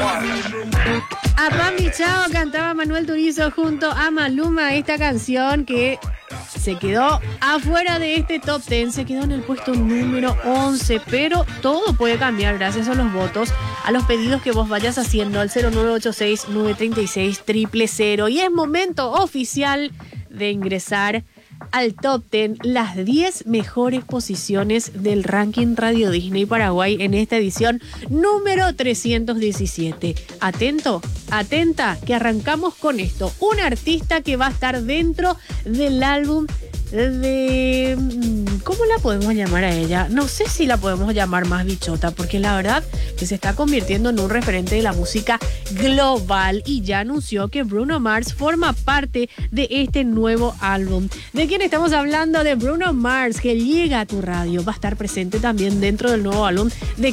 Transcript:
A Pambi Chao cantaba Manuel Turizo junto a Maluma esta canción que se quedó afuera de este top 10, se quedó en el puesto número 11, pero todo puede cambiar gracias a los votos, a los pedidos que vos vayas haciendo al 0986-936-000. Y es momento oficial de ingresar al top 10, las 10 mejores posiciones del ranking Radio Disney Paraguay en esta edición número 317. Atento, atenta, que arrancamos con esto. Un artista que va a estar dentro del álbum de... ¿Cómo la podemos llamar a ella? No sé si la podemos llamar más bichota, porque la verdad que se está convirtiendo en un referente de la música global y ya anunció que Bruno Mars forma parte de este nuevo álbum. ¿De quién estamos hablando? De Bruno Mars, que llega a tu radio. Va a estar presente también dentro del nuevo álbum de